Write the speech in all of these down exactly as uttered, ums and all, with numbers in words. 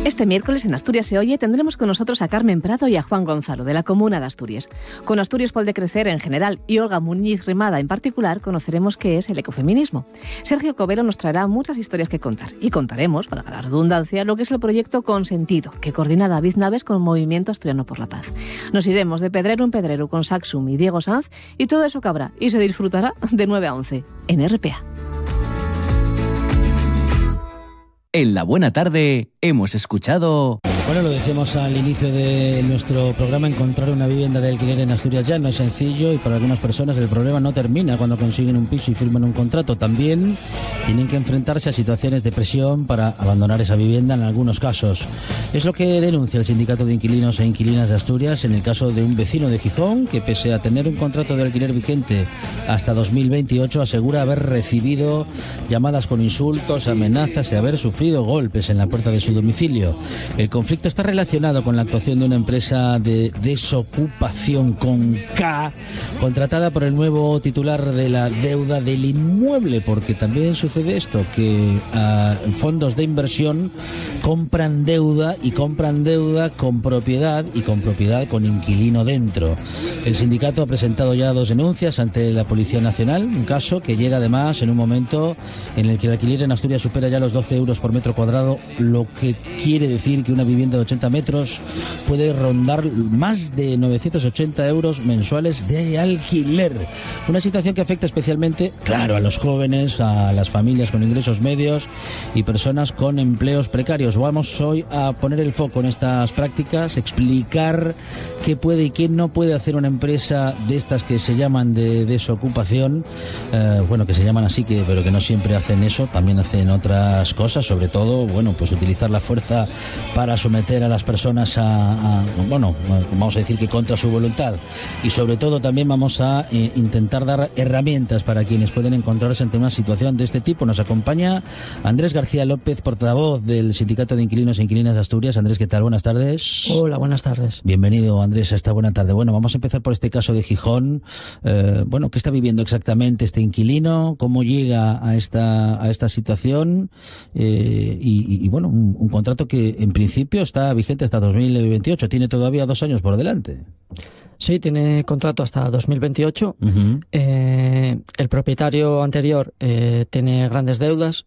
Este miércoles en Asturias se oye tendremos con nosotros a Carmen Prado y a Juan Gonzalo de la Comuna de Asturias. Con Asturias por Decrecer en general y Olga Muñiz Rimada en particular conoceremos qué es el ecofeminismo. Sergio Covero nos traerá muchas historias que contar y contaremos, para la redundancia, lo que es el proyecto Consentido, que coordina David Naves con Movimiento Asturiano por la Paz. Nos iremos de pedrero en pedrero con Saxum y Diego Sanz y todo eso cabrá y se disfrutará de nueve a once en R P A. En La Buena Tarde hemos escuchado... Bueno, lo decíamos al inicio de nuestro programa, encontrar una vivienda de alquiler en Asturias ya no es sencillo y para algunas personas el problema no termina cuando consiguen un piso y firman un contrato. También tienen que enfrentarse a situaciones de presión para abandonar esa vivienda en algunos casos. Es lo que denuncia el Sindicato de Inquilinos e Inquilinas de Asturias en el caso de un vecino de Gijón que, pese a tener un contrato de alquiler vigente hasta dos mil veintiocho, asegura haber recibido llamadas con insultos, amenazas y haber sufrido golpes en la puerta de su domicilio. El conflicto Esto está relacionado con la actuación de una empresa de desocupación con K, contratada por el nuevo titular de la deuda del inmueble, porque también sucede esto, que uh, fondos de inversión compran deuda y compran deuda con propiedad y con propiedad con inquilino dentro. El sindicato ha presentado ya dos denuncias ante la Policía Nacional, un caso que llega además en un momento en el que el alquiler en Asturias supera ya los doce euros por metro cuadrado, lo que quiere decir que una vivienda de ochenta metros puede rondar más de novecientos ochenta euros mensuales de alquiler. Una situación que afecta especialmente, claro, a los jóvenes, a las familias con ingresos medios y personas con empleos precarios. Vamos hoy a poner el foco en estas prácticas, explicar qué puede y qué no puede hacer una empresa de estas que se llaman de desocupación, eh, bueno, que se llaman así, que pero que no siempre hacen eso, también hacen otras cosas, sobre todo, bueno, pues utilizar la fuerza para someter a las personas a, a bueno, vamos a decir que contra su voluntad, y sobre todo también vamos a eh, intentar dar herramientas para quienes pueden encontrarse ante una situación de este tipo. Nos acompaña Andrés García López, portavoz del Sindicato de Inquilinos e Inquilinas de Asturias. Andrés, ¿qué tal? Buenas tardes. Hola, buenas tardes. Bienvenido, Andrés, a esta buena tarde. Bueno, vamos a empezar por este caso de Gijón. Eh, bueno, ¿qué está viviendo exactamente este inquilino? ¿Cómo llega a esta a esta situación? Eh, y, y, y bueno, un, un contrato que en principio está vigente hasta dos mil veintiocho. Tiene todavía dos años por delante. Sí, tiene contrato hasta dos mil veintiocho. Uh-huh. Eh, el propietario anterior eh, tiene grandes deudas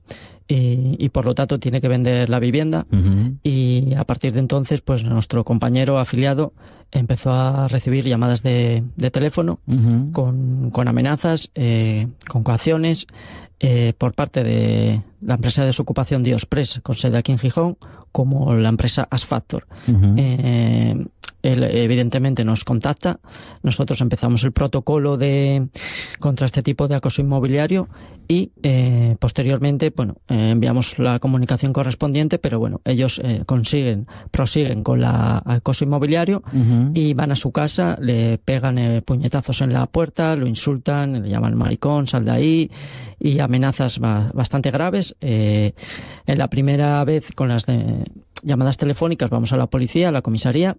y, y por lo tanto tiene que vender la vivienda. Uh-huh. Y a partir de entonces, pues nuestro compañero afiliado empezó a recibir llamadas de, de teléfono uh-huh. con, con amenazas, eh, con coacciones eh, por parte de la empresa de desocupación Diospress, con sede aquí en Gijón, como la empresa Asfactor. Uh-huh. Eh, Él evidentemente nos contacta, nosotros empezamos el protocolo de contra este tipo de acoso inmobiliario y eh, posteriormente, bueno, eh, enviamos la comunicación correspondiente, pero bueno, ellos eh, consiguen, prosiguen con la acoso inmobiliario uh-huh. y van a su casa, le pegan eh, puñetazos en la puerta, lo insultan, le llaman maricón, sal de ahí, y amenazas ba- bastante graves. Eh, en la primera vez con las de llamadas telefónicas vamos a la policía, a la comisaría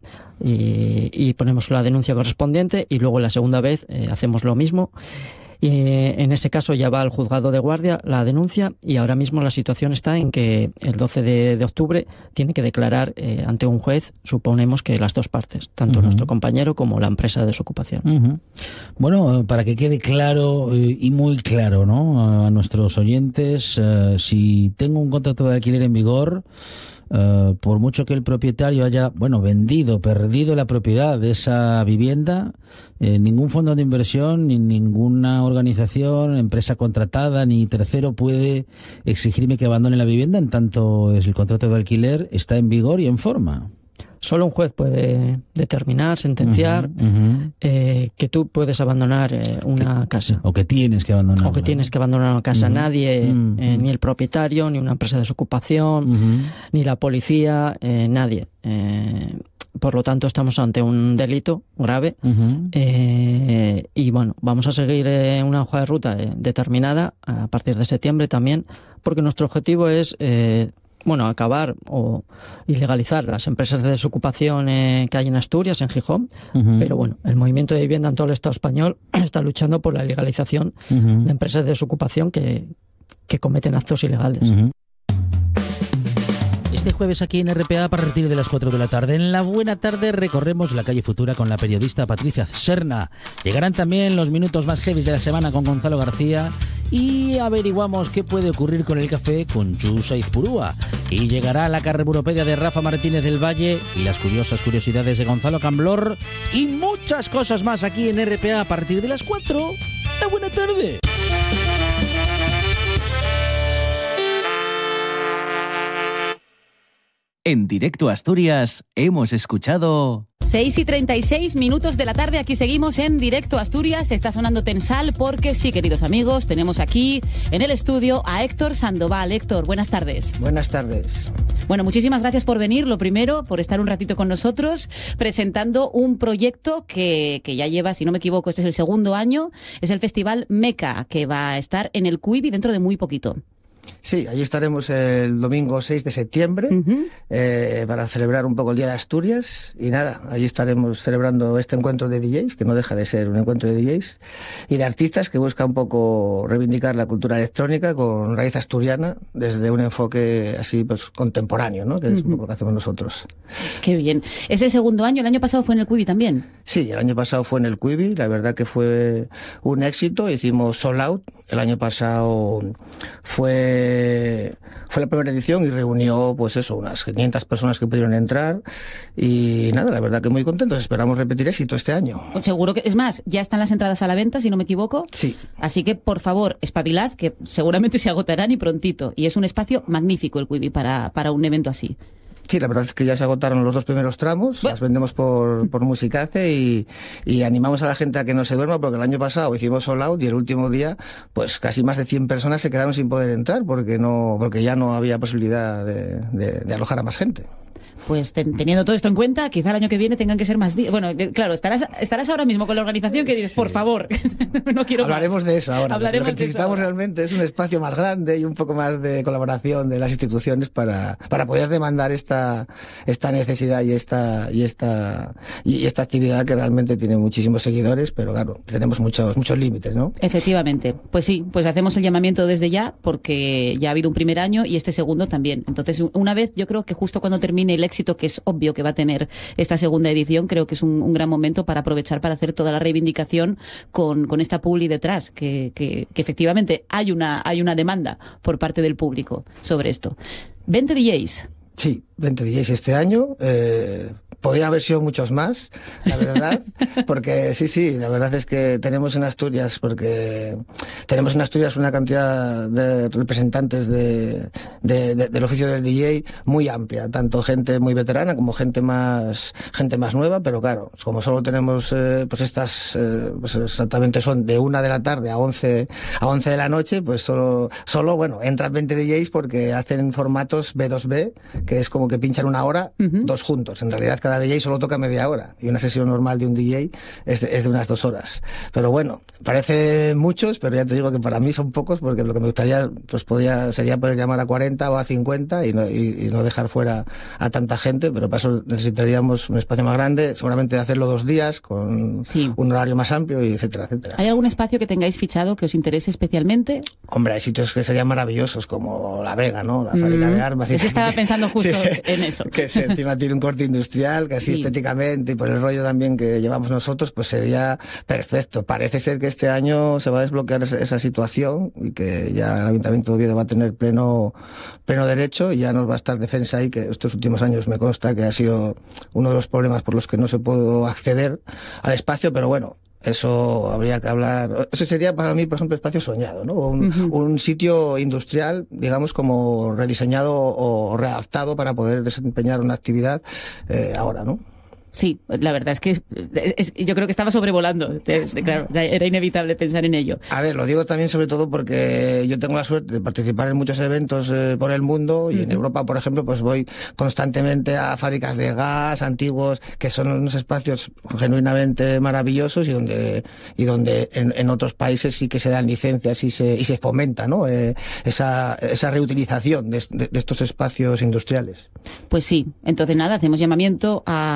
y, y ponemos la denuncia correspondiente, y luego la segunda vez eh, hacemos lo mismo. Y en ese caso ya va al juzgado de guardia la denuncia, y ahora mismo la situación está en que el doce de octubre tiene que declarar eh, ante un juez, suponemos que las dos partes, tanto uh-huh. nuestro compañero como la empresa de desocupación. Uh-huh. Bueno, para que quede claro eh, y muy claro, ¿no?, a nuestros oyentes, eh, si tengo un contrato de alquiler en vigor, Uh, por mucho que el propietario haya, bueno, vendido, perdido la propiedad de esa vivienda, eh, ningún fondo de inversión, ni ninguna organización, empresa contratada, ni tercero puede exigirme que abandone la vivienda en tanto el contrato de alquiler está en vigor y en forma. Solo un juez puede determinar, sentenciar uh-huh, uh-huh. Eh, que tú puedes abandonar eh, una que, casa. O que tienes que abandonar. O que tienes que abandonar una casa. Uh-huh. Nadie, uh-huh. eh, ni el propietario, ni una empresa de desocupación, uh-huh. ni la policía, eh, nadie. Eh, por lo tanto, estamos ante un delito grave uh-huh. eh, y bueno, vamos a seguir eh, una hoja de ruta eh, determinada a partir de septiembre también, porque nuestro objetivo es... Eh, bueno, acabar o ilegalizar las empresas de desocupación eh, que hay en Asturias, en Gijón, uh-huh. pero bueno, el movimiento de vivienda en todo el Estado español está luchando por la legalización uh-huh. de empresas de desocupación que, que cometen actos ilegales. Uh-huh. este jueves aquí en R P A a partir de las cuatro de la tarde. En la buena tarde recorremos la calle Futura con la periodista Patricia Serna. Llegarán también los minutos más heavy de la semana con Gonzalo García y averiguamos qué puede ocurrir con el café con Chus Aizpurúa. Y llegará la carburopedia de Rafa Martínez del Valle y las curiosas curiosidades de Gonzalo Camblor y muchas cosas más aquí en R P A a partir de las cuatro. La buena tarde. En Directo Asturias hemos escuchado... seis y treinta y seis minutos de la tarde, aquí seguimos en Directo Asturias. Está sonando Tensal porque sí, queridos amigos, tenemos aquí en el estudio a Héctor Sandoval. Héctor, buenas tardes. Buenas tardes. Bueno, muchísimas gracias por venir, lo primero, por estar un ratito con nosotros, presentando un proyecto que, que ya lleva, si no me equivoco, este es el segundo año, es el Festival Meca, que va a estar en el Cuivi dentro de muy poquito. Sí, allí estaremos el domingo seis de septiembre uh-huh. eh, para celebrar un poco el Día de Asturias y nada, allí estaremos celebrando este encuentro de D Js, que no deja de ser un encuentro de D Js y de artistas que busca un poco reivindicar la cultura electrónica con raíz asturiana desde un enfoque así pues contemporáneo, ¿no? Que es uh-huh. un poco lo que hacemos nosotros. Qué bien. Es el segundo año, el año pasado fue en el Cuivi también. Sí, el año pasado fue en el Cuivi, la verdad que fue un éxito, hicimos sold out. El año pasado fue fue la primera edición y reunió pues eso, unas quinientas personas que pudieron entrar y nada, la verdad que muy contentos, esperamos repetir éxito este año. Seguro que, es más, ya están las entradas a la venta, si no me equivoco. Sí. Así que, por favor, espabilad, que seguramente se agotarán y prontito. Y es un espacio magnífico el Cuivi para, para un evento así. Sí, la verdad es que ya se agotaron los dos primeros tramos, bueno. Las vendemos por, por Musicace y, y animamos a la gente a que no se duerma porque el año pasado hicimos sold out y el último día pues casi más de cien personas se quedaron sin poder entrar porque no porque ya no había posibilidad de, de, de alojar a más gente. Pues ten, teniendo todo esto en cuenta, quizá el año que viene tengan que ser más días. Bueno, claro, estarás estarás ahora mismo con la organización que dices, sí. Por favor, no quiero Hablaremos más. de eso ahora. Hablaremos lo que necesitamos realmente es un espacio más grande y un poco más de colaboración de las instituciones para, para poder demandar esta, esta necesidad y esta, y esta, y esta actividad que realmente tiene muchísimos seguidores, pero claro, tenemos muchos, muchos límites, ¿no? Efectivamente. Pues sí, pues hacemos el llamamiento desde ya, porque ya ha habido un primer año y este segundo también. Entonces, una vez, yo creo que justo cuando termine el éxito que es obvio que va a tener esta segunda edición, creo que es un, un gran momento para aprovechar para hacer toda la reivindicación con, con esta publi detrás, que, que, que efectivamente hay una, hay una demanda por parte del público sobre esto. veinte D Js. Sí, veinte D Js este año. Eh... Podrían haber sido muchos más, la verdad, porque sí, sí, la verdad es que tenemos en Asturias, porque tenemos en Asturias una cantidad de representantes de, de, de, del oficio del D J muy amplia, tanto gente muy veterana como gente más gente más nueva, pero claro, como solo tenemos eh, pues estas, eh, pues exactamente son de una de la tarde a once a once de la noche, pues solo, solo bueno, entran veinte D Js porque hacen formatos B dos B, que es como que pinchan una hora, uh-huh. dos juntos, en realidad cada D J solo toca media hora y una sesión normal de un D J es de, es de unas dos horas. Pero bueno, parece muchos, pero ya te digo que para mí son pocos porque lo que me gustaría pues podía sería poder llamar a cuarenta o a cincuenta y no, y, y no dejar fuera a tanta gente, pero para eso necesitaríamos un espacio más grande, seguramente hacerlo dos días con sí. un horario más amplio y etcétera, etcétera. ¿Hay algún espacio que tengáis fichado que os interese especialmente? Hombre, hay sitios que serían maravillosos como La Vega, ¿no? La fábrica mm, de armas. Eso estaba pensando justo que, en eso. Que se, encima tiene un corte industrial, que así sí. estéticamente y por el rollo también que llevamos nosotros, pues sería perfecto. Parece ser que este año se va a desbloquear esa, esa situación y que ya el Ayuntamiento de Oviedo va a tener pleno, pleno derecho y ya nos va a estar defensa ahí, que estos últimos años me consta que ha sido uno de los problemas por los que no se pudo acceder al espacio, pero bueno, eso habría que hablar. Ese sería para mí, por ejemplo, espacio soñado, ¿no? Un, uh-huh. un sitio industrial, digamos, como rediseñado o readaptado para poder desempeñar una actividad eh, ahora, ¿no? Sí, la verdad es que es, es, yo creo que estaba sobrevolando. De, de, claro, era inevitable pensar en ello. A ver, lo digo también sobre todo porque yo tengo la suerte de participar en muchos eventos eh, por el mundo y uh-huh. en Europa, por ejemplo, pues voy constantemente a fábricas de gas antiguos, que son unos espacios genuinamente maravillosos y donde y donde en, en otros países sí que se dan licencias y se y se fomenta, ¿no? Eh, esa esa reutilización de, de, de estos espacios industriales. Pues sí. Entonces nada, hacemos llamamiento a, a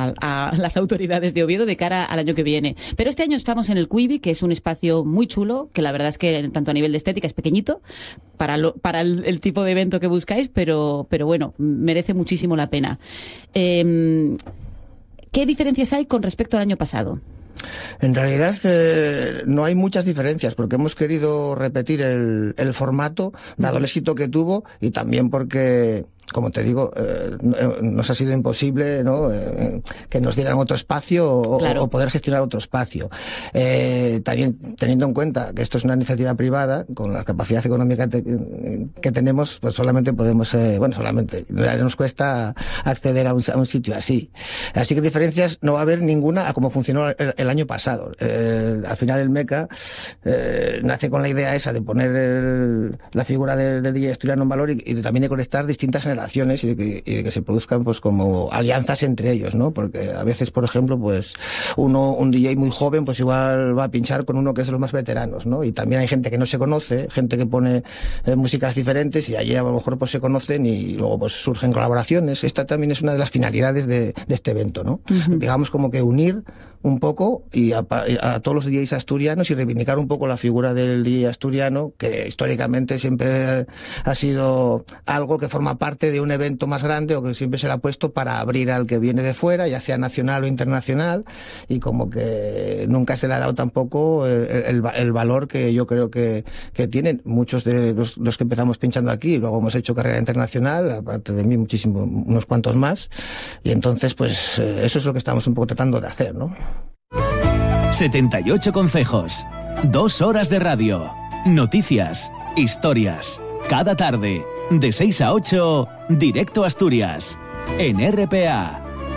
a, a las autoridades de Oviedo de cara al año que viene. Pero este año estamos en el Quibi, que es un espacio muy chulo, que la verdad es que tanto a nivel de estética es pequeñito para, lo, para el, el tipo de evento que buscáis, pero, pero bueno, merece muchísimo la pena. Eh, ¿Qué diferencias hay con respecto al año pasado? En realidad eh, no hay muchas diferencias porque hemos querido repetir el, el formato dado el éxito que tuvo y también porque, como te digo, eh, nos ha sido imposible, ¿no? Eh, que nos dieran otro espacio o, claro. o poder gestionar otro espacio. Eh, también teniendo en cuenta que esto es una iniciativa privada, con la capacidad económica te, que tenemos, pues solamente podemos, eh, bueno, solamente nos cuesta acceder a un, a un sitio así. Así que diferencias no va a haber ninguna a cómo funcionó el, el año pasado. Eh, al final el Meca eh, nace con la idea esa de poner el, la figura del de D J asturiano en valor y, y también de conectar distintas generaciones y de, que, y de que se produzcan pues como alianzas entre ellos, ¿no? Porque a veces, por ejemplo, pues uno, un D J muy joven, pues igual va a pinchar con uno que es de los más veteranos, ¿no? Y también hay gente que no se conoce, gente que pone eh, músicas diferentes y allí a lo mejor pues se conocen y luego pues surgen colaboraciones. Esta también es una de las finalidades de, de este evento, ¿no? Uh-huh. Digamos como que unir un poco y a, a todos los D Js asturianos y reivindicar un poco la figura del D J asturiano, que históricamente siempre ha sido algo que forma parte de un evento más grande o que siempre se le ha puesto para abrir al que viene de fuera, ya sea nacional o internacional, y como que nunca se le ha dado tampoco el, el, el valor que yo creo que, que tienen muchos de los, los que empezamos pinchando aquí. Luego hemos hecho carrera internacional, aparte de mí muchísimo, unos cuantos más, y entonces pues eso es lo que estamos un poco tratando de hacer, ¿no? setenta y ocho concejos, dos horas de radio, noticias, historias, cada tarde, de seis a ocho, directo a Asturias, en R P A.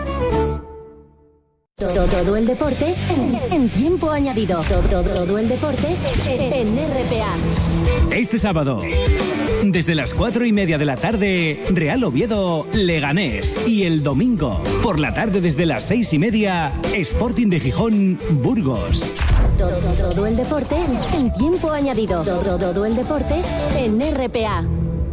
Todo, todo el deporte en, en tiempo añadido. Todo, todo, todo el deporte en R P A. Este sábado, desde las cuatro y media de la tarde, Real Oviedo, Leganés. Y el domingo, por la tarde desde las seis y media, Sporting de Gijón, Burgos. Todo, todo el deporte en tiempo añadido. Todo, todo el deporte en R P A.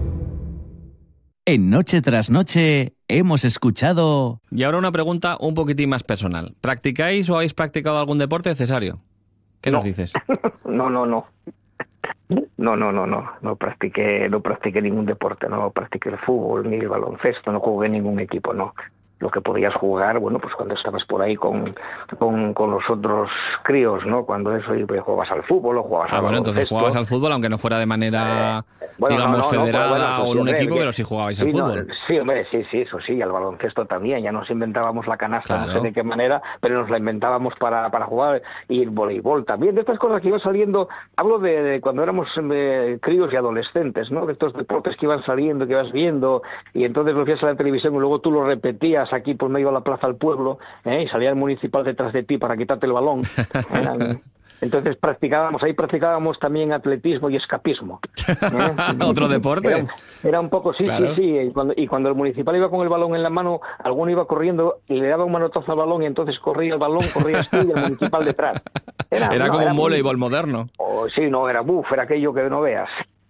En Noche tras Noche hemos escuchado... Y ahora una pregunta un poquitín más personal. ¿Practicáis o habéis practicado algún deporte, Cesario? ¿Qué no. nos dices? No, no, no. No, no, no, no. No practiqué, no practiqué ningún deporte. No practiqué el fútbol ni el baloncesto. No jugué en ningún equipo, no. Lo que podías jugar, bueno, pues cuando estabas por ahí con, con, con los otros críos, ¿no? Cuando eso, y pues, jugabas al fútbol o jugabas ah, al bueno, baloncesto. entonces jugabas al fútbol, aunque no fuera de manera, eh, bueno, digamos, no, no, federada no, bueno, pues, o en un hombre, equipo, pero sí jugabais sí, al fútbol. No, sí, hombre, sí, sí, eso sí, al baloncesto también. Ya nos inventábamos la canasta, claro. No sé de qué manera, pero nos la inventábamos para, para jugar. Y el voleibol también. De estas cosas que iban saliendo, hablo de, de cuando éramos eh, críos y adolescentes, ¿no? De estos deportes que iban saliendo, que ibas viendo, y entonces lo hacías en la televisión y luego tú lo repetías aquí por medio de la plaza al pueblo, ¿eh? Y salía el municipal detrás de ti para quitarte el balón. ¿eh? Entonces practicábamos, ahí practicábamos también atletismo y escapismo. ¿eh? ¿Otro deporte? Era, era un poco, sí, claro. sí, sí. Y cuando, y cuando el municipal iba con el balón en la mano, alguno iba corriendo y le daba un manotazo al balón y entonces corría el balón, corrías tú y el municipal detrás. Era, era no, como era un voleibol muy... moderno. Oh, sí, no, era buf, era aquello que no veas.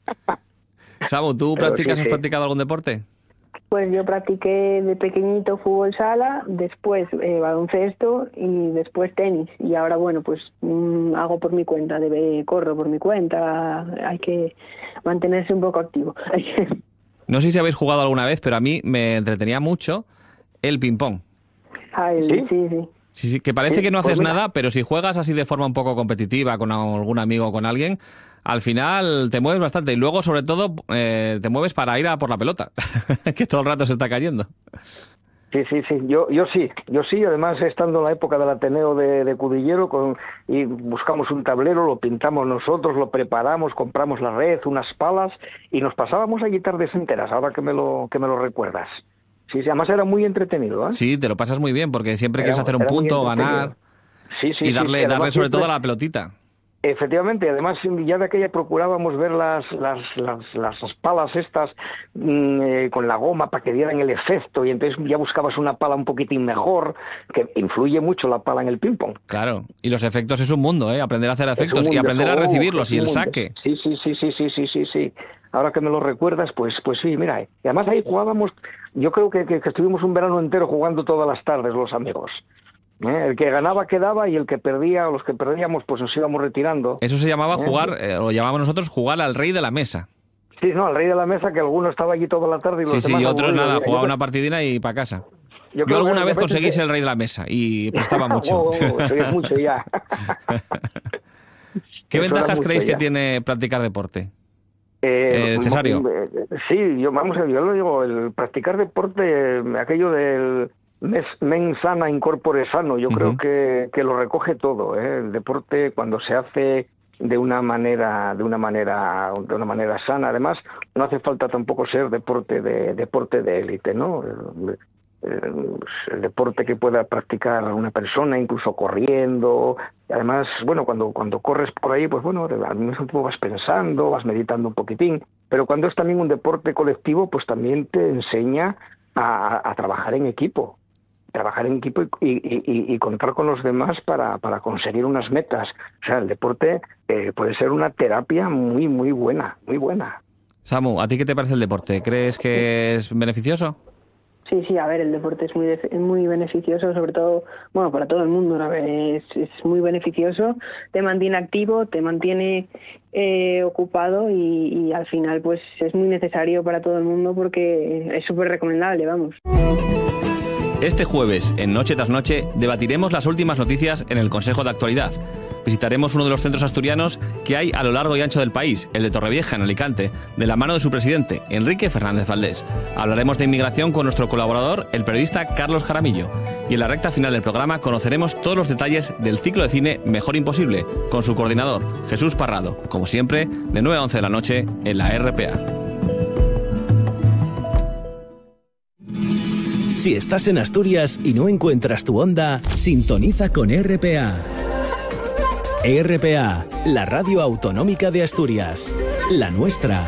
Samu, ¿tú practicas, sí, sí. has practicado algún deporte? Pues yo practiqué de pequeñito fútbol sala, después eh, baloncesto y después tenis. Y ahora, bueno, pues mmm, hago por mi cuenta, debe, corro por mi cuenta, hay que mantenerse un poco activo. No sé si habéis jugado alguna vez, pero a mí me entretenía mucho el ping-pong. Ah, el, ¿Sí? sí, sí. Sí, sí, que parece sí, que no haces pues nada, pero si juegas así de forma un poco competitiva con algún amigo o con alguien, al final te mueves bastante. Y luego, sobre todo, eh, te mueves para ir a por la pelota, que todo el rato se está cayendo. Sí, sí, sí. Yo, yo sí. Yo sí, además, estando en la época del Ateneo de, de Cudillero, con, y buscamos un tablero, lo pintamos nosotros, lo preparamos, compramos la red, unas palas, y nos pasábamos allí tardes enteras, ahora que me lo, que me lo recuerdas. Sí, sí, además era muy entretenido, ¿eh? Sí, te lo pasas muy bien, porque siempre era, quieres hacer un punto, ganar, sí, sí, y darle, sí, sí, darle sobre siempre... todo a la pelotita. Efectivamente, además ya de aquella procurábamos ver las las las, las palas estas mmm, eh, con la goma para que dieran el efecto, y entonces ya buscabas una pala un poquitín mejor, que influye mucho la pala en el ping-pong. Claro, y los efectos es un mundo, ¿eh? Aprender a hacer efectos y aprender a recibirlos y el mundo. saque. Sí, sí, sí, sí, sí, sí, sí, sí. ahora que me lo recuerdas, pues pues sí, mira, y además ahí jugábamos, yo creo que, que, que estuvimos un verano entero jugando todas las tardes los amigos. ¿Eh? El que ganaba quedaba y el que perdía, o los que perdíamos, pues nos íbamos retirando. Eso se llamaba jugar, eh, lo llamábamos nosotros jugar al rey de la mesa. Sí, no, al rey de la mesa, que alguno estaba allí toda la tarde y los sí, demás... Sí, y otros no, nada, yo, jugaba yo, una partidina y para casa. Yo, yo alguna vez conseguí ser que... el rey de la mesa y prestaba mucho. oh, oh, eso es mucho ya. ¿Qué eso ventajas creéis ya. que tiene practicar deporte? Eh, eh, Cesario. Sí, yo, vamos, yo lo digo, el practicar deporte, aquello del... Men sana, incorpore sano, yo uh-huh. creo que, que lo recoge todo, ¿eh? El deporte, cuando se hace de una manera, de una manera, de una manera sana, además, no hace falta tampoco ser deporte de deporte de élite, ¿no? El, el, el deporte que pueda practicar una persona, incluso corriendo, y además, bueno, cuando cuando corres por ahí, pues bueno, al mismo tiempo vas pensando, vas meditando un poquitín, pero cuando es también un deporte colectivo, pues también te enseña a, a trabajar en equipo. trabajar en equipo y, y, y, y contar con los demás para, para conseguir unas metas. O sea, el deporte eh, puede ser una terapia muy, muy buena, muy buena. Samu, ¿a ti qué te parece el deporte? ¿Crees que es beneficioso? Sí, sí, a ver, el deporte es muy es muy beneficioso, sobre todo, bueno, para todo el mundo, ¿no? es, es muy beneficioso, te mantiene activo, te mantiene eh, ocupado y, y al final pues es muy necesario para todo el mundo porque es súper recomendable, vamos. Este jueves, en Noche tras Noche, debatiremos las últimas noticias en el Consejo de Actualidad. Visitaremos uno de los centros asturianos que hay a lo largo y ancho del país, el de Torrevieja, en Alicante, de la mano de su presidente, Enrique Fernández Valdés. Hablaremos de inmigración con nuestro colaborador, el periodista Carlos Jaramillo. Y en la recta final del programa conoceremos todos los detalles del ciclo de cine Mejor Imposible, con su coordinador, Jesús Parrado, como siempre, de nueve a once de la noche en la R P A. Si estás en Asturias y no encuentras tu onda, sintoniza con R P A. R P A, la radio autonómica de Asturias, la nuestra.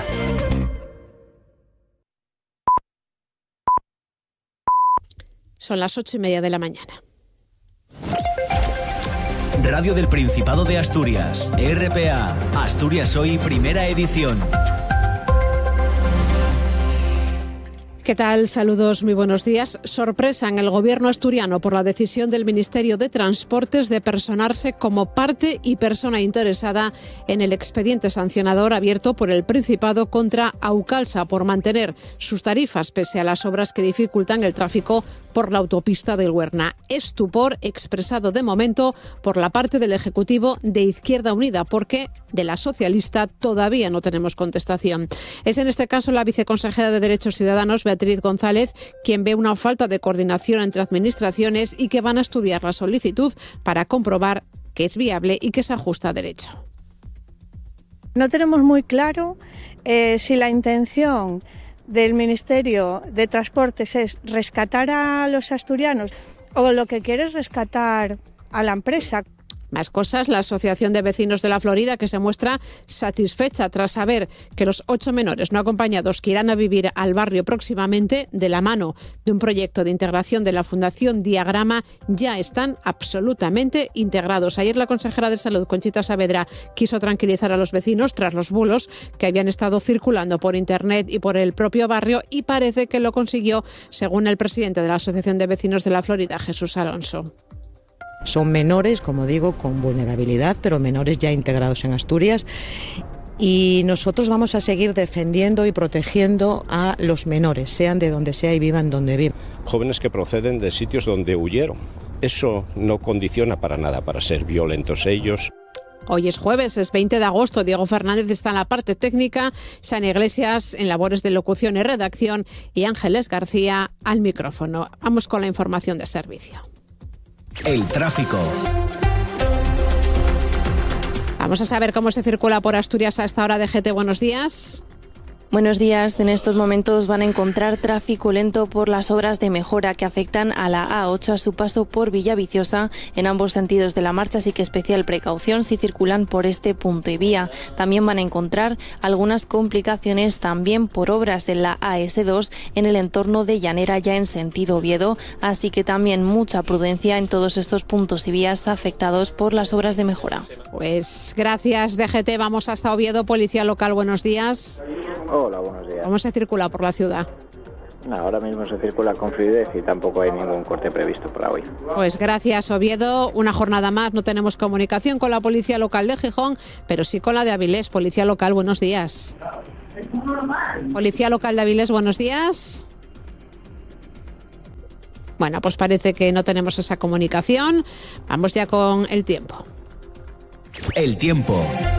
Son las ocho y media de la mañana. Radio del Principado de Asturias, R P A, Asturias Hoy, primera edición. ¿Qué tal? Saludos, muy buenos días. Sorpresa en el gobierno asturiano por la decisión del Ministerio de Transportes de personarse como parte y persona interesada en el expediente sancionador abierto por el Principado contra Aucalsa por mantener sus tarifas pese a las obras que dificultan el tráfico por la autopista del Huerna. Estupor expresado de momento por la parte del Ejecutivo de Izquierda Unida, porque de la socialista todavía no tenemos contestación. Es en este caso la viceconsejera de Derechos Ciudadanos, Beatriz González, quien ve una falta de coordinación entre administraciones y que van a estudiar la solicitud para comprobar que es viable y que se ajusta a derecho. No tenemos muy claro eh, si la intención del Ministerio de Transportes es rescatar a los asturianos o lo que quiere es rescatar a la empresa. Más cosas, la Asociación de Vecinos de la Florida, que se muestra satisfecha tras saber que los ocho menores no acompañados que irán a vivir al barrio próximamente, de la mano de un proyecto de integración de la Fundación Diagrama, ya están absolutamente integrados. Ayer la consejera de Salud, Conchita Saavedra, quiso tranquilizar a los vecinos tras los bulos que habían estado circulando por internet y por el propio barrio, y parece que lo consiguió, según el presidente de la Asociación de Vecinos de la Florida, Jesús Alonso. Son menores, como digo, con vulnerabilidad, pero menores ya integrados en Asturias. Y nosotros vamos a seguir defendiendo y protegiendo a los menores, sean de donde sea y vivan donde vivan. Jóvenes que proceden de sitios donde huyeron. Eso no condiciona para nada para ser violentos ellos. Hoy es jueves, es veinte de agosto. Diego Fernández está en la parte técnica, Sani Iglesias en labores de locución y redacción y Ángeles García al micrófono. Vamos con la información de servicio. El tráfico. Vamos a saber cómo se circula por Asturias a esta hora de G T. Buenos días. Buenos días. En estos momentos van a encontrar tráfico lento por las obras de mejora que afectan a la A ocho a su paso por Villaviciosa en ambos sentidos de la marcha, así que especial precaución si circulan por este punto y vía. También van a encontrar algunas complicaciones también por obras en la A ese dos en el entorno de Llanera ya en sentido Oviedo, así que también mucha prudencia en todos estos puntos y vías afectados por las obras de mejora. Pues gracias, D G T. Vamos hasta Oviedo. Policía local, buenos días. Hola, buenos días. ¿Cómo se circula por la ciudad? Ahora mismo se circula con fluidez y tampoco hay ningún corte previsto para hoy. Pues gracias, Oviedo. Una jornada más. No tenemos comunicación con la Policía Local de Gijón, pero sí con la de Avilés. Policía Local, buenos días. Policía Local de Avilés, buenos días. Bueno, pues parece que no tenemos esa comunicación. Vamos ya con el tiempo. El tiempo.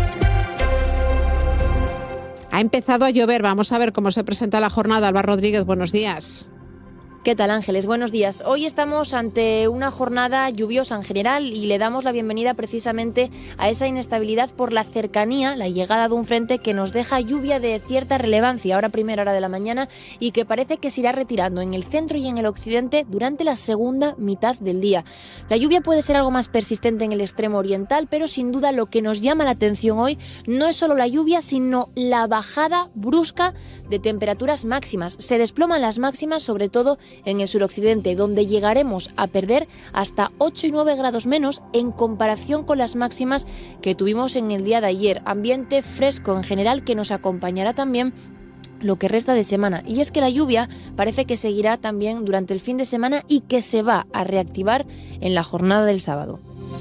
Ha empezado a llover. Vamos a ver cómo se presenta la jornada. Alba Rodríguez, buenos días. ¿Qué tal, Ángeles? Buenos días. Hoy estamos ante una jornada lluviosa en general y le damos la bienvenida precisamente a esa inestabilidad por la cercanía, la llegada de un frente que nos deja lluvia de cierta relevancia ahora a primera hora de la mañana y que parece que se irá retirando en el centro y en el occidente durante la segunda mitad del día. La lluvia puede ser algo más persistente en el extremo oriental, pero sin duda lo que nos llama la atención hoy no es solo la lluvia, sino la bajada brusca de temperaturas máximas. Se desploman las máximas, sobre todo en el suroccidente, donde llegaremos a perder hasta ocho y nueve grados menos en comparación con las máximas que tuvimos en el día de ayer. Ambiente fresco en general que nos acompañará también lo que resta de semana. Y es que la lluvia parece que seguirá también durante el fin de semana y que se va a reactivar en la jornada del sábado.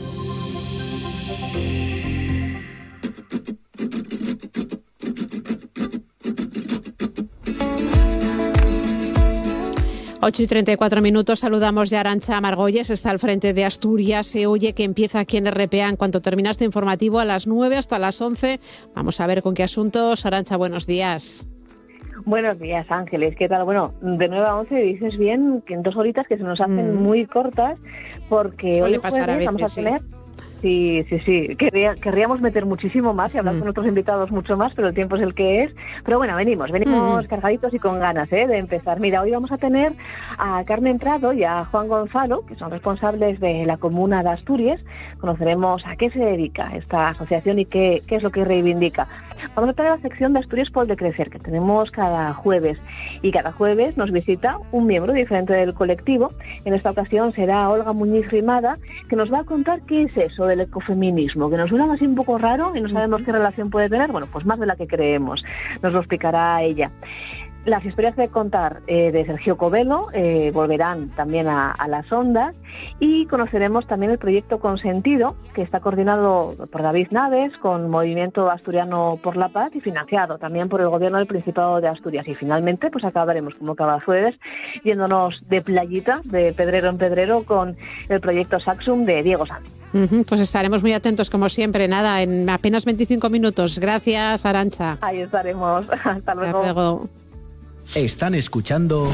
ocho y treinta y cuatro minutos, saludamos ya a Arantxa Margolles, está al frente de Asturias. Se oye que empieza aquí en R P A en cuanto termina este informativo a las nueve hasta las once. Vamos a ver con qué asuntos. Arantxa, buenos días. Buenos días, Ángeles. ¿Qué tal? Bueno, de nueve a once dices bien que en dos horitas que se nos hacen mm. muy cortas porque Suele hoy pasar jueves a veces, vamos a tener... Sí. Sí, sí, sí. Querría, querríamos meter muchísimo más y hablar mm. con otros invitados mucho más, pero el tiempo es el que es. Pero bueno, venimos, venimos mm. cargaditos y con ganas ¿eh? de empezar. Mira, hoy vamos a tener a Carmen Prado y a Juan Gonzalo, que son responsables de la Comuna de Asturias. Conoceremos a qué se dedica esta asociación y qué, qué es lo que reivindica. Vamos a tener la sección de Asturias por Decrecer, que tenemos cada jueves. Y cada jueves nos visita un miembro diferente del colectivo. En esta ocasión será Olga Muñiz Rimada, que nos va a contar qué es eso del ecofeminismo, que nos suena así un poco raro y no sabemos qué relación puede tener. Bueno, pues más de la que creemos. Nos lo explicará ella. Las historias de contar eh, de Sergio Covelo eh, volverán también a, a las ondas y conoceremos también el proyecto Consentido, que está coordinado por David Naves con Movimiento Asturiano por la Paz y financiado también por el Gobierno del Principado de Asturias. Y finalmente pues acabaremos como cada jueves yéndonos de playita, de pedrero en pedrero, con el proyecto Saxum de Diego Sanz. Uh-huh, pues estaremos muy atentos como siempre. Nada, en apenas veinticinco minutos. Gracias, Arantxa. Ahí estaremos. Hasta luego. Hasta luego. Están escuchando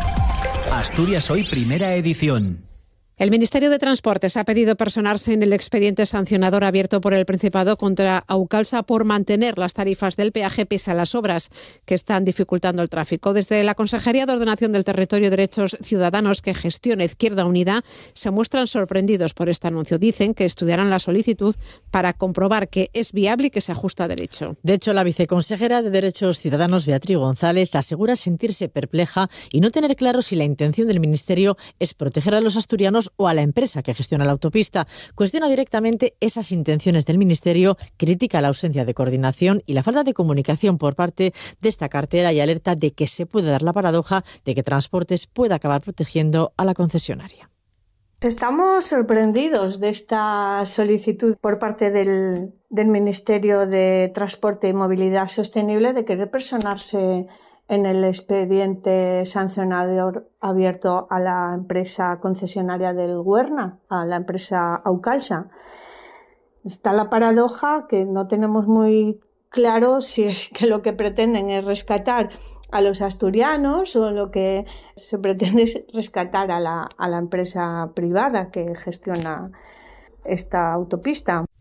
Asturias Hoy, primera edición. El Ministerio de Transportes ha pedido personarse en el expediente sancionador abierto por el Principado contra Aucalsa por mantener las tarifas del peaje pese a las obras que están dificultando el tráfico. Desde la Consejería de Ordenación del Territorio y Derechos Ciudadanos, que gestiona Izquierda Unida, se muestran sorprendidos por este anuncio. Dicen que estudiarán la solicitud para comprobar que es viable y que se ajusta a derecho. De hecho, la viceconsejera de Derechos Ciudadanos, Beatriz González, asegura sentirse perpleja y no tener claro si la intención del Ministerio es proteger a los asturianos o a la empresa que gestiona la autopista. Cuestiona directamente esas intenciones del Ministerio, critica la ausencia de coordinación y la falta de comunicación por parte de esta cartera y alerta de que se puede dar la paradoja de que Transportes pueda acabar protegiendo a la concesionaria. Estamos sorprendidos de esta solicitud por parte del, del Ministerio de Transporte y Movilidad Sostenible de querer personarse en el expediente sancionador abierto a la empresa concesionaria del Güerna, a la empresa Aucalsa. Está la paradoja que no tenemos muy claro si es que lo que pretenden es rescatar a los asturianos o lo que se pretende es rescatar a la, a la empresa privada que gestiona esta autopista.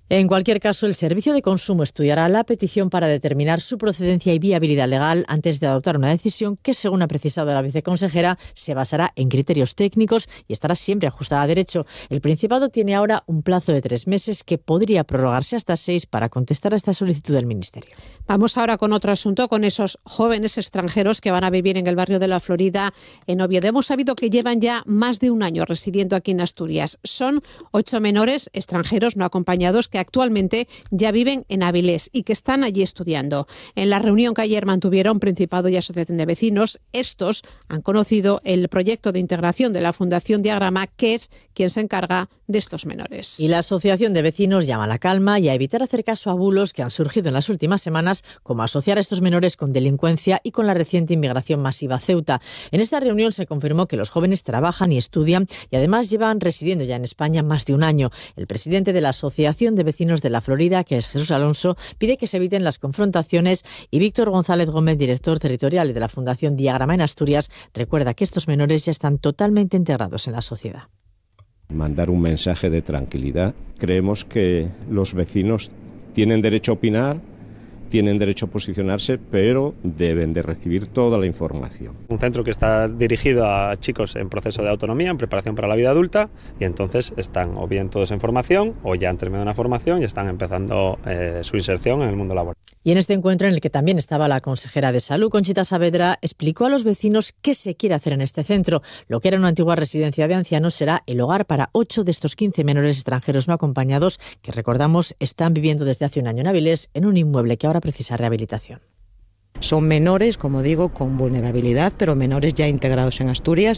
En cualquier caso, el Servicio de Consumo estudiará la petición para determinar su procedencia y viabilidad legal antes de adoptar una decisión que, según ha precisado la viceconsejera, se basará en criterios técnicos y estará siempre ajustada a derecho. El Principado tiene ahora un plazo de tres meses que podría prorrogarse hasta seis para contestar a esta solicitud del Ministerio. Vamos ahora con otro asunto, con esos jóvenes extranjeros que van a vivir en el barrio de La Florida, en Oviedo. Hemos sabido que llevan ya más de un año residiendo aquí en Asturias. Son ocho menores extranjeros no acompañados que actualmente ya viven en Avilés y que están allí estudiando. En la reunión que ayer mantuvieron Principado y Asociación de Vecinos, estos han conocido el proyecto de integración de la Fundación Diagrama, que es quien se encarga de estos menores. Y la Asociación de Vecinos llama a la calma y a evitar hacer caso a bulos que han surgido en las últimas semanas, como asociar a estos menores con delincuencia y con la reciente inmigración masiva a Ceuta. En esta reunión se confirmó que los jóvenes trabajan y estudian y además llevan residiendo ya en España más de un año. El presidente de la Asociación de Vecinos de La Florida, que es Jesús Alonso, pide que se eviten las confrontaciones y Víctor González Gómez, director territorial de la Fundación Diagrama en Asturias, recuerda que estos menores ya están totalmente integrados en la sociedad. Mandar un mensaje de tranquilidad. Creemos que los vecinos tienen derecho a opinar, tienen derecho a posicionarse, pero deben de recibir toda la información. Un centro que está dirigido a chicos en proceso de autonomía, en preparación para la vida adulta, y entonces están o bien todos en formación o ya han terminado una formación y están empezando eh, su inserción en el mundo laboral. Y en este encuentro, en el que también estaba la consejera de Salud, Conchita Saavedra, explicó a los vecinos qué se quiere hacer en este centro. Lo que era una antigua residencia de ancianos será el hogar para ocho de estos quince menores extranjeros no acompañados que, recordamos, están viviendo desde hace un año en Avilés, en un inmueble que ahora precisa rehabilitación. Son menores, como digo, con vulnerabilidad, pero menores ya integrados en Asturias.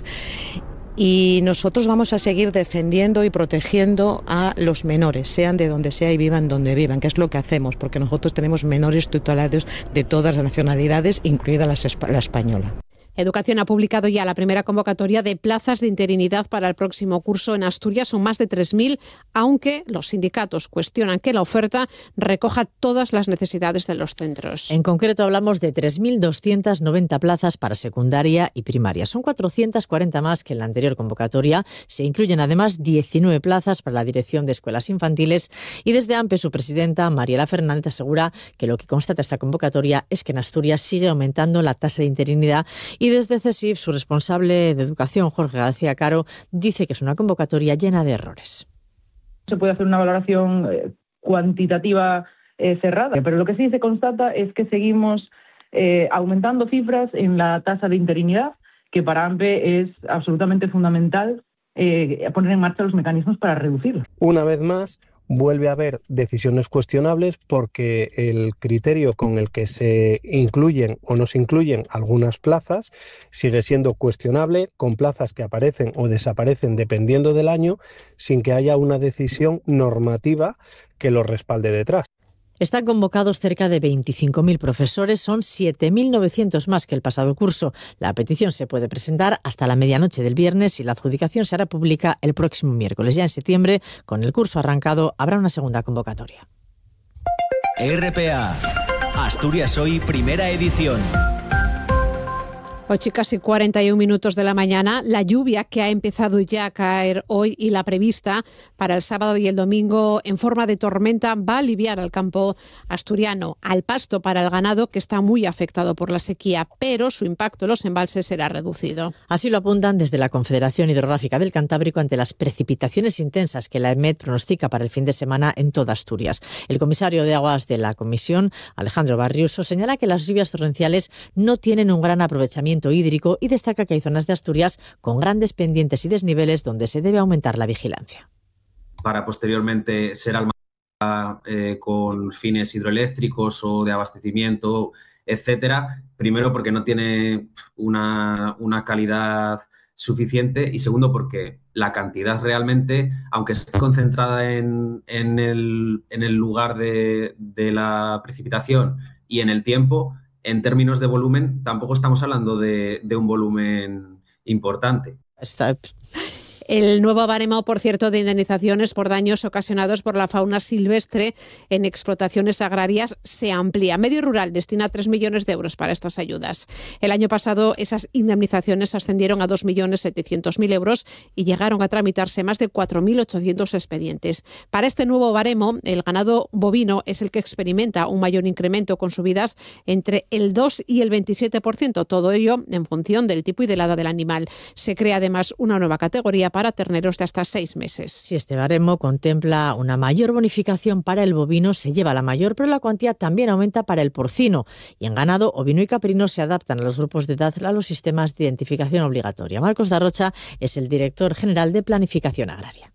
Y nosotros vamos a seguir defendiendo y protegiendo a los menores, sean de donde sea y vivan donde vivan, que es lo que hacemos, porque nosotros tenemos menores tutelados de todas las nacionalidades, incluida la, la española. Educación ha publicado ya la primera convocatoria de plazas de interinidad para el próximo curso en Asturias. Son más de tres mil, aunque los sindicatos cuestionan que la oferta recoja todas las necesidades de los centros. En concreto hablamos de tres mil doscientas noventa plazas para secundaria y primaria. Son cuatrocientas cuarenta más que en la anterior convocatoria. Se incluyen además diecinueve plazas para la dirección de escuelas infantiles y desde AMPE su presidenta, Mariela Fernández, asegura que lo que constata esta convocatoria es que en Asturias sigue aumentando la tasa de interinidad. Y desde CESIF, su responsable de educación, Jorge García Caro, dice que es una convocatoria llena de errores. Se puede hacer una valoración eh, cuantitativa eh, cerrada, pero lo que sí se constata es que seguimos eh, aumentando cifras en la tasa de interinidad, que para AMPE es absolutamente fundamental eh, poner en marcha los mecanismos para reducirlo. Una vez más, vuelve a haber decisiones cuestionables porque el criterio con el que se incluyen o no se incluyen algunas plazas sigue siendo cuestionable, con plazas que aparecen o desaparecen dependiendo del año, sin que haya una decisión normativa que lo respalde detrás. Están convocados cerca de veinticinco mil profesores, son siete mil novecientos más que el pasado curso. La petición se puede presentar hasta la medianoche del viernes y la adjudicación se hará pública el próximo miércoles. Ya en septiembre, con el curso arrancado, habrá una segunda convocatoria. R P A, Asturias Hoy, primera edición. Ocho y casi cuarenta y un minutos de la mañana. La lluvia que ha empezado ya a caer hoy y la prevista para el sábado y el domingo en forma de tormenta va a aliviar al campo asturiano, al pasto para el ganado que está muy afectado por la sequía, pero su impacto en los embalses será reducido. Así lo apuntan desde la Confederación Hidrográfica del Cantábrico ante las precipitaciones intensas que la E M E D pronostica para el fin de semana en toda Asturias. El comisario de Aguas de la Comisión, Alejandro Barriuso, señala que las lluvias torrenciales no tienen un gran aprovechamiento hídrico y destaca que hay zonas de Asturias con grandes pendientes y desniveles donde se debe aumentar la vigilancia. Para posteriormente ser almacenada eh, con fines hidroeléctricos o de abastecimiento, etcétera. Primero porque no tiene una, una calidad suficiente y segundo porque la cantidad realmente, aunque esté concentrada en, en, el, en el lugar de, de la precipitación y en el tiempo, en términos de volumen, tampoco estamos hablando de, de un volumen importante. Está... El nuevo baremo, por cierto, de indemnizaciones por daños ocasionados por la fauna silvestre en explotaciones agrarias se amplía. Medio Rural destina tres millones de euros para estas ayudas. El año pasado esas indemnizaciones ascendieron a dos millones setecientos mil euros y llegaron a tramitarse más de cuatro mil ochocientos expedientes. Para este nuevo baremo, el ganado bovino es el que experimenta un mayor incremento, con subidas entre el dos y el veintisiete por ciento, todo ello en función del tipo y de la edad del animal. Se crea además una nueva categoría para terneros de hasta seis meses. Si este baremo contempla una mayor bonificación para el bovino, se lleva la mayor, pero la cuantía también aumenta para el porcino. Y en ganado, ovino y caprino se adaptan a los grupos de edad a los sistemas de identificación obligatoria. Marcos Darrocha es el director general de Planificación Agraria.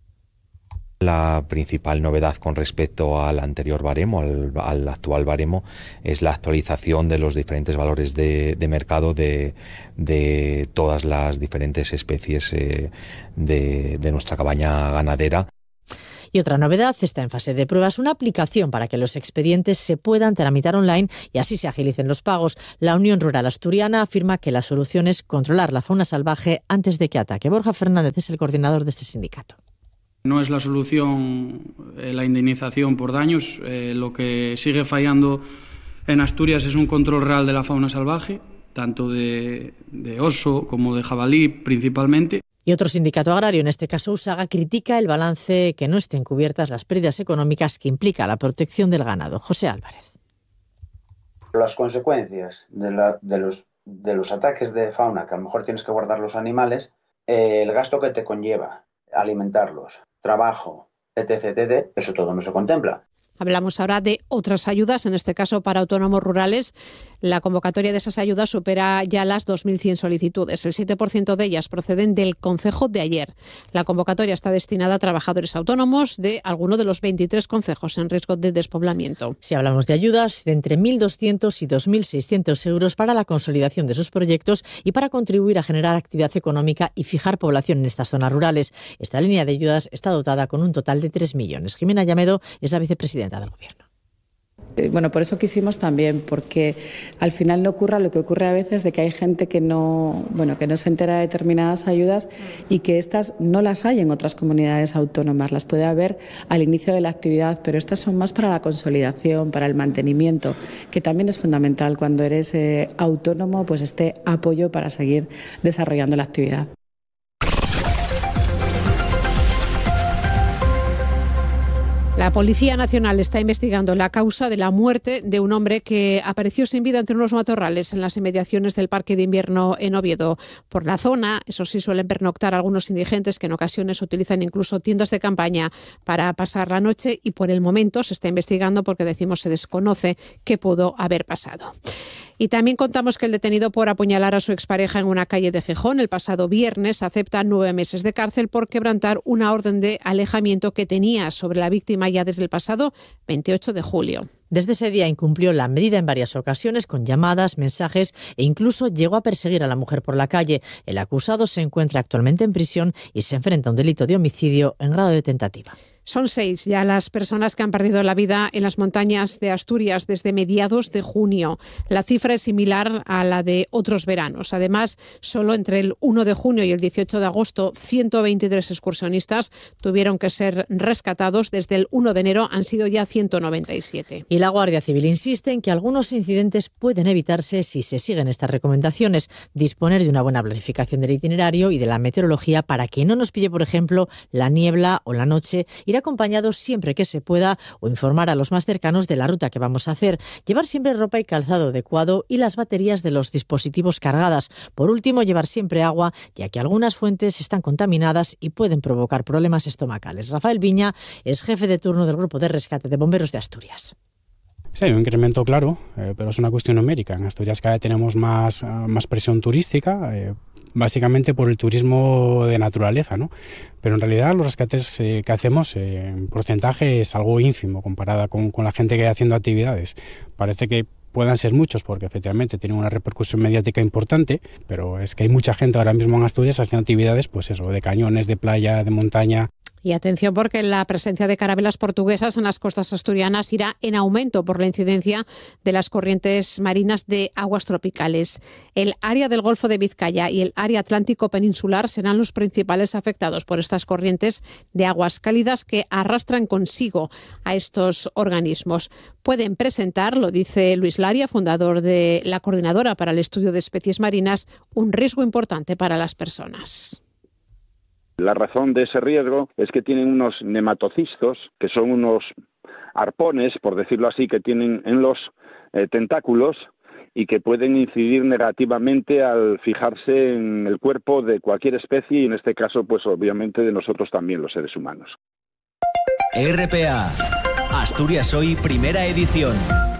La principal novedad con respecto al anterior baremo, al, al actual baremo, es la actualización de los diferentes valores de, de mercado de, de todas las diferentes especies eh, de, de nuestra cabaña ganadera. Y otra novedad está en fase de pruebas, una aplicación para que los expedientes se puedan tramitar online y así se agilicen los pagos. La Unión Rural Asturiana afirma que la solución es controlar la fauna salvaje antes de que ataque. Borja Fernández es el coordinador de este sindicato. No es la solución eh, la indemnización por daños. Eh, lo que sigue fallando en Asturias es un control real de la fauna salvaje, tanto de, de oso como de jabalí principalmente. Y otro sindicato agrario, en este caso Usaga, critica el balance que no estén cubiertas las pérdidas económicas que implica la protección del ganado. José Álvarez. Las consecuencias de, la, de, los, de los ataques de fauna, que a lo mejor tienes que guardar los animales, eh, el gasto que te conlleva alimentarlos, trabajo, etcétera, etcétera, eso todo no se contempla. Hablamos ahora de otras ayudas, en este caso para autónomos rurales. La convocatoria de esas ayudas supera ya las dos mil cien solicitudes. El siete por ciento de ellas proceden del concejo de ayer. La convocatoria está destinada a trabajadores autónomos de alguno de los veintitrés concejos en riesgo de despoblamiento. Si hablamos de ayudas, de entre mil doscientos y dos mil seiscientos euros para la consolidación de sus proyectos y para contribuir a generar actividad económica y fijar población en estas zonas rurales. Esta línea de ayudas está dotada con un total de tres millones. Jimena Llamedo es la vicepresidenta del Gobierno. Bueno, por eso quisimos también, porque al final no ocurra lo que ocurre a veces, de que hay gente que no, bueno, que no se entera de determinadas ayudas y que estas no las hay en otras comunidades autónomas. Las puede haber al inicio de la actividad, pero estas son más para la consolidación, para el mantenimiento, que también es fundamental cuando eres eh, autónomo, pues este apoyo para seguir desarrollando la actividad. La Policía Nacional está investigando la causa de la muerte de un hombre que apareció sin vida entre unos matorrales en las inmediaciones del Parque de Invierno en Oviedo. Por la zona, eso sí, suelen pernoctar algunos indigentes que en ocasiones utilizan incluso tiendas de campaña para pasar la noche, y por el momento se está investigando porque, decimos, se desconoce qué pudo haber pasado. Y también contamos que el detenido por apuñalar a su expareja en una calle de Gijón el pasado viernes acepta nueve meses de cárcel por quebrantar una orden de alejamiento que tenía sobre la víctima ya desde el pasado veintiocho de julio. Desde ese día incumplió la medida en varias ocasiones con llamadas, mensajes e incluso llegó a perseguir a la mujer por la calle. El acusado se encuentra actualmente en prisión y se enfrenta a un delito de homicidio en grado de tentativa. Son seis ya las personas que han perdido la vida en las montañas de Asturias desde mediados de junio. La cifra es similar a la de otros veranos. Además, solo entre el uno de junio y el dieciocho de agosto, ciento veintitrés excursionistas tuvieron que ser rescatados. Desde el uno de enero han sido ya ciento noventa y siete. Y la Guardia Civil insiste en que algunos incidentes pueden evitarse si se siguen estas recomendaciones. Disponer de una buena planificación del itinerario y de la meteorología para que no nos pille, por ejemplo, la niebla o la noche. Ir acompañados siempre que se pueda o informar a los más cercanos de la ruta que vamos a hacer. Llevar siempre ropa y calzado adecuado y las baterías de los dispositivos cargadas. Por último, llevar siempre agua, ya que algunas fuentes están contaminadas y pueden provocar problemas estomacales. Rafael Viña es jefe de turno del Grupo de Rescate de Bomberos de Asturias. Sí, hay un incremento claro, eh, pero es una cuestión numérica. En Asturias cada vez tenemos más, uh, más presión turística, eh, básicamente por el turismo de naturaleza, ¿no? Pero en realidad los rescates eh, que hacemos eh, en porcentaje es algo ínfimo comparada con, con la gente que hay haciendo actividades. Parece que puedan ser muchos porque efectivamente tienen una repercusión mediática importante, pero es que hay mucha gente ahora mismo en Asturias haciendo actividades, pues eso, de cañones, de playa, de montaña. Y atención porque la presencia de carabelas portuguesas en las costas asturianas irá en aumento por la incidencia de las corrientes marinas de aguas tropicales. El área del Golfo de Vizcaya y el área atlántico peninsular serán los principales afectados por estas corrientes de aguas cálidas que arrastran consigo a estos organismos. Pueden presentar, lo dice Luis Laria, fundador de la Coordinadora para el Estudio de Especies Marinas, un riesgo importante para las personas. La razón de ese riesgo es que tienen unos nematocistos, que son unos arpones, por decirlo así, que tienen en los eh, tentáculos y que pueden incidir negativamente al fijarse en el cuerpo de cualquier especie y en este caso, pues obviamente de nosotros también, los seres humanos. R P A, Asturias Hoy, primera edición.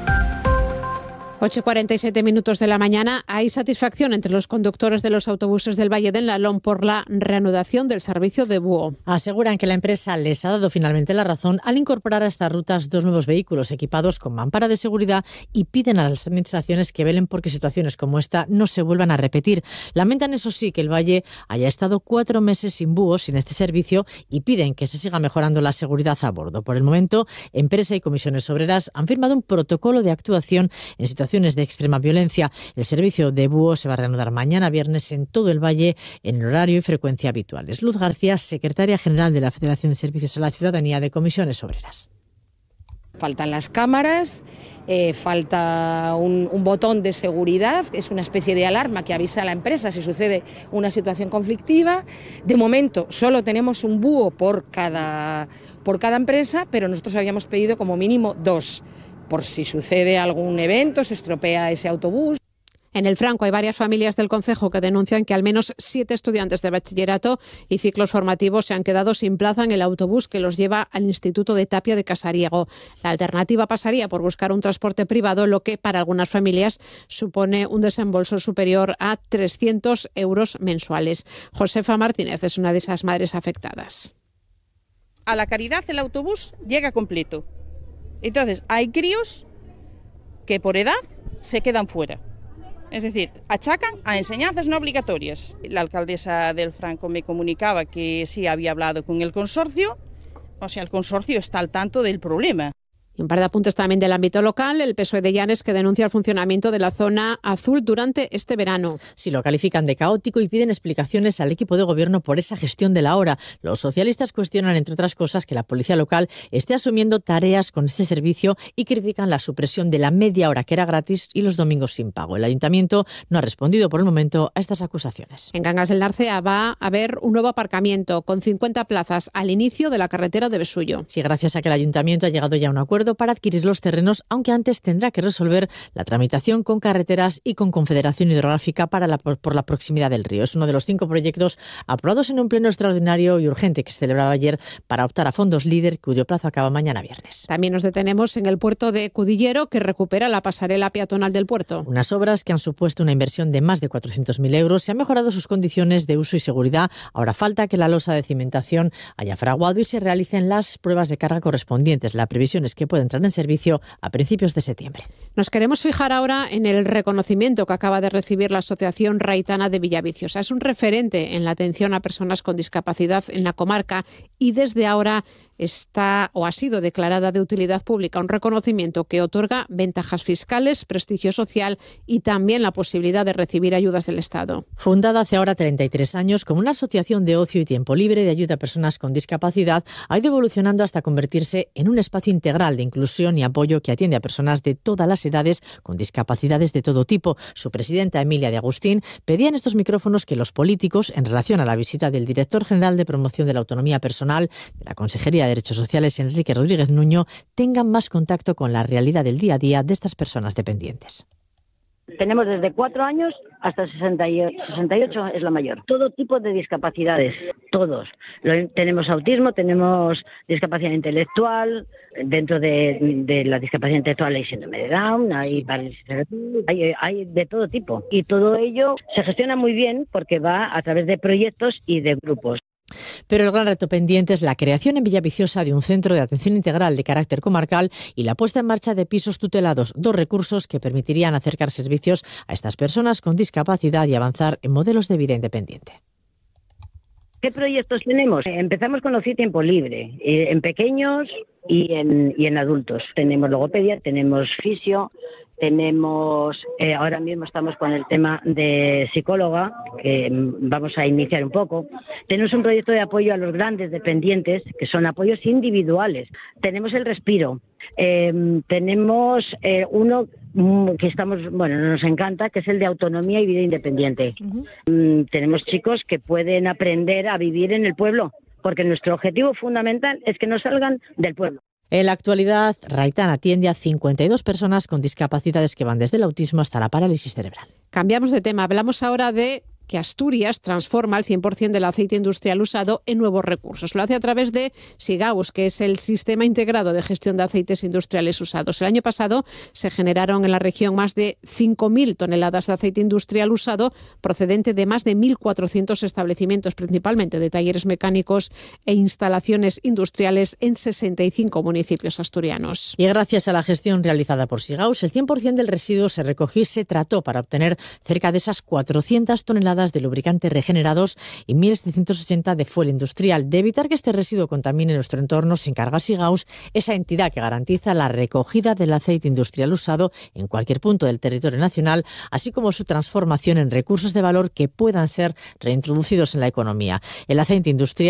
ocho y cuarenta y siete minutos de la mañana. Hay satisfacción entre los conductores de los autobuses del Valle del Nalón por la reanudación del servicio de búho. Aseguran que la empresa les ha dado finalmente la razón al incorporar a estas rutas dos nuevos vehículos equipados con mampara de seguridad y piden a las administraciones que velen porque situaciones como esta no se vuelvan a repetir. Lamentan, eso sí, que el Valle haya estado cuatro meses sin búhos, sin este servicio, y piden que se siga mejorando la seguridad a bordo. Por el momento, empresa y comisiones obreras han firmado un protocolo de actuación en situaciones de extrema violencia. El servicio de búho se va a reanudar mañana viernes en todo el Valle en el horario y frecuencia habituales. Luz García, secretaria general de la Federación de Servicios a la Ciudadanía de Comisiones Obreras. Faltan las cámaras, eh, falta un, un botón de seguridad, es una especie de alarma que avisa a la empresa si sucede una situación conflictiva. De momento solo tenemos un búho por cada, por cada empresa, pero nosotros habíamos pedido como mínimo dos, por si sucede algún evento, se estropea ese autobús. En el Franco hay varias familias del concejo que denuncian que al menos siete estudiantes de bachillerato y ciclos formativos se han quedado sin plaza en el autobús que los lleva al Instituto de Tapia de Casariego. La alternativa pasaría por buscar un transporte privado, lo que para algunas familias supone un desembolso superior a trescientos euros mensuales. Josefa Martínez es una de esas madres afectadas. A La Caridad el autobús llega completo. Entonces, hay críos que por edad se quedan fuera. Es decir, achacan a enseñanzas no obligatorias. La alcaldesa del Franco me comunicaba que sí había hablado con el consorcio, o sea, el consorcio está al tanto del problema. Y un par de apuntes también del ámbito local. El P S O E de Llanes, que denuncia el funcionamiento de la zona azul durante este verano. Sí, lo califican de caótico y piden explicaciones al equipo de gobierno por esa gestión de la hora. Los socialistas cuestionan, entre otras cosas, que la policía local esté asumiendo tareas con este servicio y critican la supresión de la media hora que era gratis y los domingos sin pago. El ayuntamiento no ha respondido por el momento a estas acusaciones. En Cangas del Narcea va a haber un nuevo aparcamiento con cincuenta plazas al inicio de la carretera de Besullo. Sí, gracias a que el ayuntamiento ha llegado ya a un acuerdo para adquirir los terrenos, aunque antes tendrá que resolver la tramitación con Carreteras y con Confederación Hidrográfica para la, por la proximidad del río. Es uno de los cinco proyectos aprobados en un pleno extraordinario y urgente que se celebraba ayer para optar a fondos líder, cuyo plazo acaba mañana viernes. También nos detenemos en el puerto de Cudillero, que recupera la pasarela peatonal del puerto. Unas obras que han supuesto una inversión de más de cuatrocientos mil euros. Se han mejorado sus condiciones de uso y seguridad. Ahora falta que la losa de cimentación haya fraguado y se realicen las pruebas de carga correspondientes. La previsión es que pueda entrar en servicio a principios de septiembre. Nos queremos fijar ahora en el reconocimiento que acaba de recibir la Asociación Raitana de Villaviciosa. Es un referente en la atención a personas con discapacidad en la comarca y desde ahora está o ha sido declarada de utilidad pública, un reconocimiento que otorga ventajas fiscales, prestigio social y también la posibilidad de recibir ayudas del Estado. Fundada hace ahora treinta y tres años como una asociación de ocio y tiempo libre de ayuda a personas con discapacidad, ha ido evolucionando hasta convertirse en un espacio integral de inclusión y apoyo que atiende a personas de todas las edades con discapacidades de todo tipo. Su presidenta, Emilia de Agustín, pedía en estos micrófonos que los políticos, en relación a la visita del director general de Promoción de la Autonomía Personal de la Consejería de Derechos Sociales, Enrique Rodríguez Nuño, tengan más contacto con la realidad del día a día de estas personas dependientes. Tenemos desde cuatro años hasta sesenta y ocho, es la mayor. Todo tipo de discapacidades, todos. Lo, tenemos autismo, tenemos discapacidad intelectual, dentro de, de la discapacidad intelectual hay síndrome de Down, hay sí. parálisis cerebral, hay, hay de todo tipo. Y todo ello se gestiona muy bien porque va a través de proyectos y de grupos. Pero el gran reto pendiente es la creación en Villaviciosa de un centro de atención integral de carácter comarcal y la puesta en marcha de pisos tutelados, dos recursos que permitirían acercar servicios a estas personas con discapacidad y avanzar en modelos de vida independiente. ¿Qué proyectos tenemos? Empezamos con ocio y tiempo libre, eh, en pequeños y en, y en adultos. Tenemos logopedia, tenemos fisio, tenemos, eh, ahora mismo estamos con el tema de psicóloga, que vamos a iniciar un poco. Tenemos un proyecto de apoyo a los grandes dependientes, que son apoyos individuales. Tenemos el respiro. Eh, tenemos eh, uno que estamos, bueno, nos encanta, que es el de autonomía y vida independiente. Uh-huh. Mm, tenemos chicos que pueden aprender a vivir en el pueblo, porque nuestro objetivo fundamental es que no salgan del pueblo. En la actualidad, Raitan atiende a cincuenta y dos personas con discapacidades que van desde el autismo hasta la parálisis cerebral. Cambiamos de tema. Hablamos ahora de que Asturias transforma el cien por ciento del aceite industrial usado en nuevos recursos. Lo hace a través de SIGAUS, que es el Sistema Integrado de Gestión de Aceites Industriales Usados. El año pasado se generaron en la región más de cinco mil toneladas de aceite industrial usado procedente de más de mil cuatrocientos establecimientos, principalmente de talleres mecánicos e instalaciones industriales en sesenta y cinco municipios asturianos. Y gracias a la gestión realizada por SIGAUS, el cien por ciento del residuo se recogió y se trató para obtener cerca de esas cuatrocientas toneladas de lubricantes regenerados y mil setecientos ochenta de fuel industrial. De evitar que este residuo contamine nuestro entorno se encarga SIGAUS, esa entidad que garantiza la recogida del aceite industrial usado en cualquier punto del territorio nacional, así como su transformación en recursos de valor que puedan ser reintroducidos en la economía. El aceite industrial